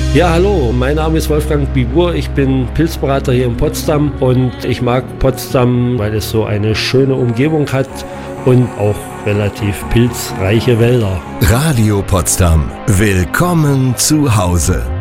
Ja, hallo, mein Name ist Wolfgang Bibur, ich bin Pilzberater hier in Potsdam und ich mag Potsdam, weil es so eine schöne Umgebung hat und auch relativ pilzreiche Wälder. Radio Potsdam. Willkommen zu Hause.